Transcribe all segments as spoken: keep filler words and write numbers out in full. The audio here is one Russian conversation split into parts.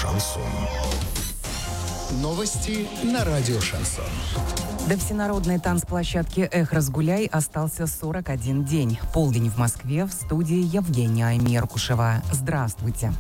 Шансон. Новости на радио Шансон. До всенародной танцплощадки «Эх, разгуляй» остался сорок один день. Полдень в Москве, в студии Евгения Меркушева. Здравствуйте.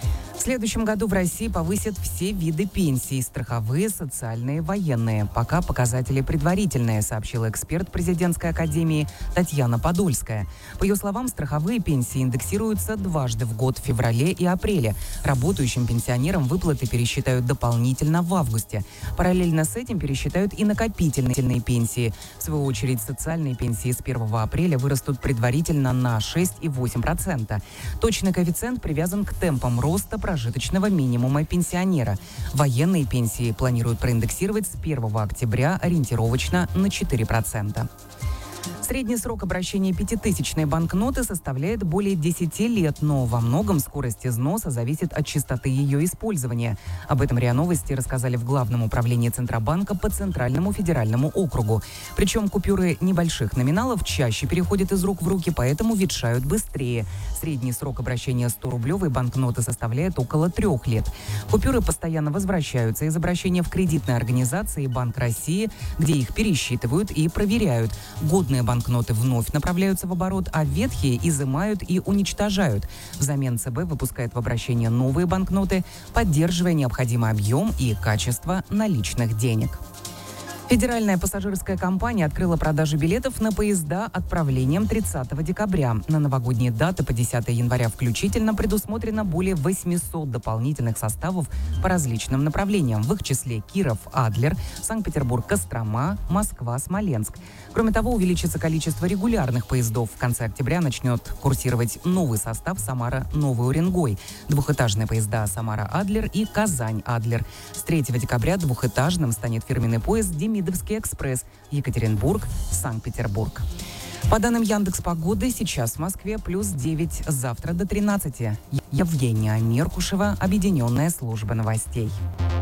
В следующем году в России повысят все виды пенсий – страховые, социальные, военные. Пока показатели предварительные, сообщила эксперт президентской академии Татьяна Подольская. По ее словам, страховые пенсии индексируются дважды в год – в феврале и апреле. Работающим пенсионерам выплаты пересчитают дополнительно в августе. Параллельно с этим пересчитают и накопительные пенсии. В свою очередь, социальные пенсии с первого апреля вырастут предварительно на шесть и восемь десятых процента. Точный коэффициент привязан к темпам роста прожиточного минимума пенсионера. Военные пенсии планируют проиндексировать с первого октября ориентировочно на четыре процента. Средний срок обращения пятитысячной банкноты составляет более десяти лет, но во многом скорость износа зависит от частоты ее использования. Об этом РИА Новости рассказали в Главном управлении Центробанка по Центральному федеральному округу. Причем купюры небольших номиналов чаще переходят из рук в руки, поэтому ветшают быстрее. Средний срок обращения сто-рублевой банкноты составляет около трех лет. Купюры постоянно возвращаются из обращения в кредитные организации и Банк России, где их пересчитывают и проверяют. Годные банкноты Банкноты вновь направляются в оборот, а ветхие изымают и уничтожают. Взамен ЦБ выпускает в обращение новые банкноты, поддерживая необходимый объем и качество наличных денег. Федеральная пассажирская компания открыла продажу билетов на поезда отправлением тридцатого декабря. На новогодние даты по десятого января включительно предусмотрено более восьмисот дополнительных составов по различным направлениям, в их числе Киров-Адлер, Санкт-Петербург-Кострома, Москва-Смоленск. Кроме того, увеличится количество регулярных поездов. В конце октября начнет курсировать новый состав Самара-Новый Уренгой, двухэтажные поезда Самара-Адлер и Казань-Адлер. С третьего декабря двухэтажным станет фирменный поезд «Демидовский экспресс» Екатеринбург, Санкт-Петербург. По данным Яндекс.Погоды, сейчас в Москве плюс девять, завтра до тринадцати. Евгения Меркушева, Объединенная служба новостей.